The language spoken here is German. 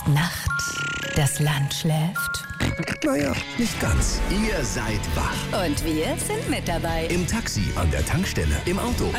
ist Nacht, das Land schläft. Naja, nicht ganz. Ihr seid wach. Und wir sind mit dabei. Im Taxi, an der Tankstelle, im Auto.